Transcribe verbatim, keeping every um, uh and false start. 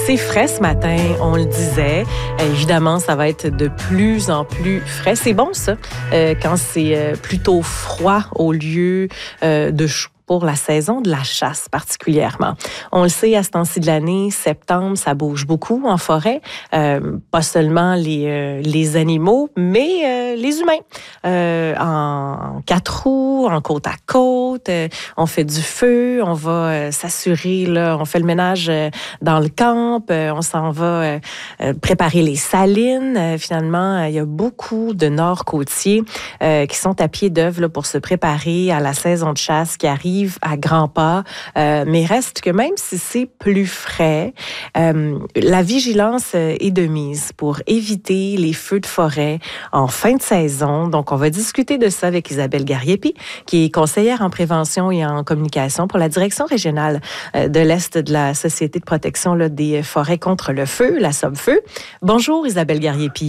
c'est frais ce matin, on le disait. Euh, évidemment, ça va être de plus en plus frais. C'est bon, ça, euh, quand c'est euh, plutôt froid au lieu euh, de chaud. Pour la saison de la chasse particulièrement. On le sait, à ce temps-ci de l'année, septembre, ça bouge beaucoup en forêt. Euh, pas seulement les, euh, les animaux, mais euh, les humains. Euh, en, en quatre roues, en côte à côte, euh, on fait du feu, on va euh, s'assurer, là, on fait le ménage euh, dans le camp, euh, on s'en va euh, euh, préparer les salines. Euh, finalement, euh, il y a beaucoup de nord-côtiers euh, qui sont à pied d'œuvre là, pour se préparer à la saison de chasse qui arrive à grands pas, euh, mais reste que même si c'est plus frais, euh, la vigilance est de mise pour éviter les feux de forêt en fin de saison. Donc, on va discuter de ça avec Isabelle Gariepi, qui est conseillère en prévention et en communication pour la direction régionale de l'Est de la Société de protection là, des forêts contre le feu, la SOBFEU. Bonjour Isabelle Gariepi.